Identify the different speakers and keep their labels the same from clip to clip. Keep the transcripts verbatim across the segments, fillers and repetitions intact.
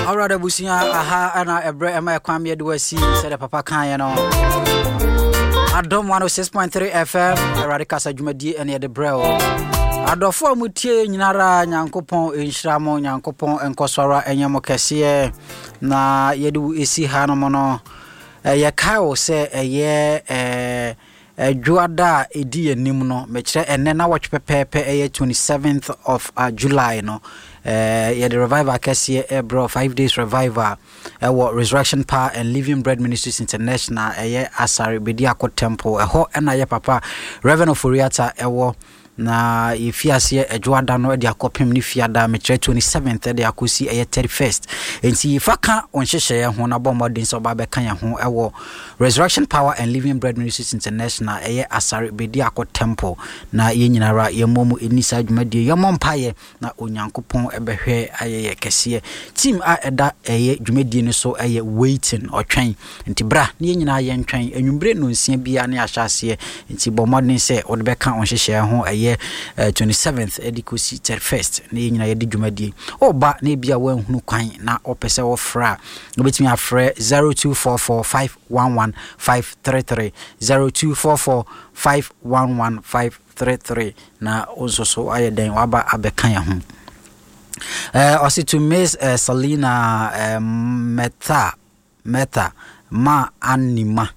Speaker 1: Alright, abusia aha ana ebre ema kwam yedu asi said papa kan ye no. Adom one oh six point three F M Radika Sajumadi ene de brel. Adofo amutie nyinara Nyankopon enhiramo Nyankopon enkoswara enyemo kese na yedu esi ha no mo no ye kawo se eye eh Juada edi enim no mekire ene na watch pepepe eye twenty-seventh of uh, July no eh ye the revival kese e bro five days revival e what Resurrection Power and Living Bread Ministries International eye Asari Bediako Temple e ho na ye papa Reverend Oforiata e wo na ifiase Juada no de akopem ni fiada mekire twenty-seventh de akosi eye thirty-first enti faka onhyehyeye ho na bomodin so ba be kan ye ho e wo Resurrection Power and Living Bread Ministries International eye Asari Bediako Temple na ye nyinara ye momu enisa dwumadie ye mompaye na onyankopon ebehwe ayeye kese team a eda eye dwumadie no so eye waiting otwen enti bra na ye nyina ye ntwen enwumbre no nsia bia na ahyase enti bomodin se odbe kan onhyehyeye ho eye twenty-seventh edikosi thirty-first na ye nyina ye di dwumadie oba na bia wanhunu kwan na opese wo fra obetimi afre zero two four four five one one five three three zero two four four five one one five three three na onsoso ayeden waba abekan ya ho eh osi to Miss uh, Selina uh, Meta Meta ma anima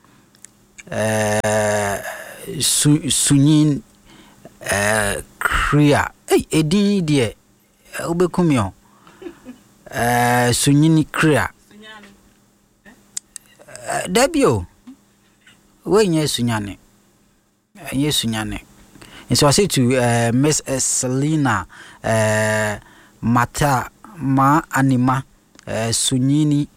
Speaker 1: eh su, sunyin eh kria eh edin die obekumio eh sunyin kria Debio wenye sunyane enye sunyane so I say to uh, Miss uh, Selina uh, Mata ma anima uh, sunyini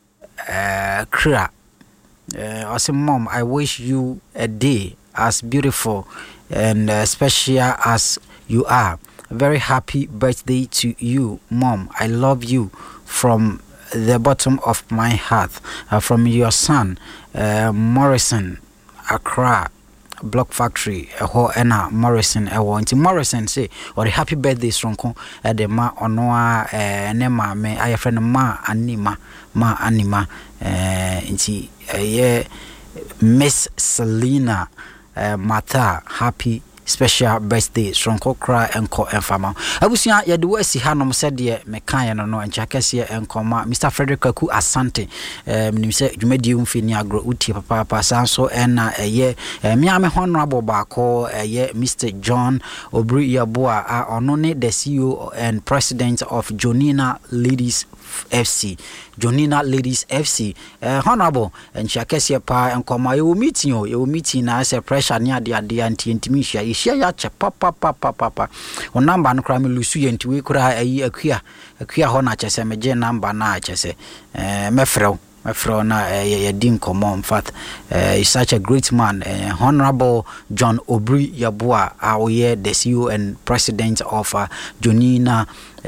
Speaker 1: uh, kra uh, I say mom I wish you a day as beautiful and uh, special as you are. Very happy birthday to you mom. I love you from the bottom of my heart, uh, from your son uh, Morrison Accra Block Factory uh, ho ena Morrison e wo nti Morrison say or happy birthday stronko e de ma ono a uh, ne ma me aye friend ma anima ma anima uh, nti uh, yeah, Miss Selina uh, Mata happy special birthday stronko kra enko enfama abusia ye de wasi hanom se de mekan ye no no enchakese enkoma Mister Frederick Aku Asante eh nim se dwumadie mfini agro uti papa papa sanso ena eye mia me honorable baako eye Mister John Obri Yaboa a ono ne the C E O and president of Jonina Ladies F C Jonina Ladies F C eh honorable enchakese pa enkoma ye meeting o ye meeting na se pressure ne ade ade antintimi hia hia ya che papa papa papa o number no kra me lusu ye nti we kra ayi akua akua ho na chese me je number na chese eh mefrew mefrew na ye din komo in fact uh, is such a great man uh, honorable John Obri Yaboa awoye the C E O and president of uh, Jonina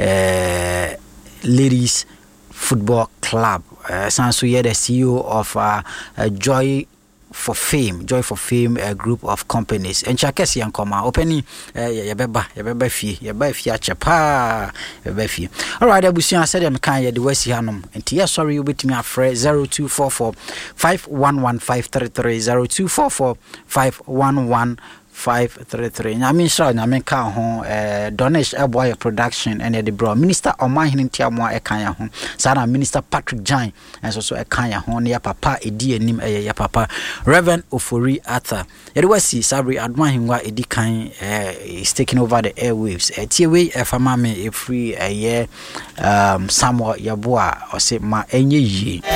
Speaker 1: uh, Ladies Football Club uh, sanso ye the C E O of uh, uh, Joy for Fame, Joy for Fame, a group of companies. And Chakesi and Koma, opening ya beba, ya beba fee, ya beba fee, chapa, ya beba fee. All right, Abusian said, I'm kind of the West Hanum. And yes, sorry, you bet me a phrase zero two four four five one one five three three zero two four four five one one five three three. I mean, sorry, I mean, can home, uh, Donish Airboy production and the bro. Minister Omahin Tiamwa Ekanya home. Sana Minister Patrick Jine and also Ekanya home. Ya papa, Edi Nim, ya papa. Reverend Ofori Ata. It was see, Sabri Admahin wa Edi Kain is taking over the airwaves. A Tiawe, a famame, a free a year, um, Samuel Yaboa, or say, ma enye ye.